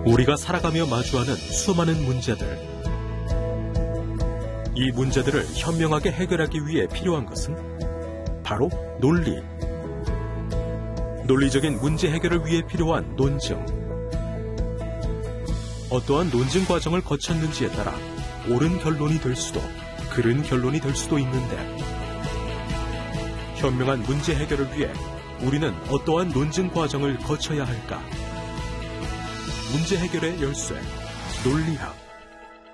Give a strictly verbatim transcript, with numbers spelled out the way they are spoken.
우리가 살아가며 마주하는 수많은 문제들. 이 문제들을 현명하게 해결하기 위해 필요한 것은 바로 논리. 논리적인 문제 해결을 위해 필요한 논증. 어떠한 논증 과정을 거쳤는지에 따라 옳은 결론이 될 수도 그른 결론이 될 수도 있는데, 현명한 문제 해결을 위해 우리는 어떠한 논증 과정을 거쳐야 할까? 문제 해결의 열쇠, 논리학.